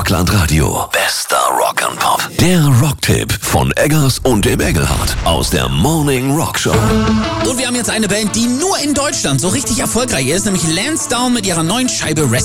Rockland Radio. Bester Rock and Pop. Der Rocktipp von Eggers und dem Engelhardt aus der Morning Rock Show. Und wir haben jetzt eine Band, die nur in Deutschland so richtig erfolgreich ist, nämlich Lansdowne mit ihrer neuen Scheibe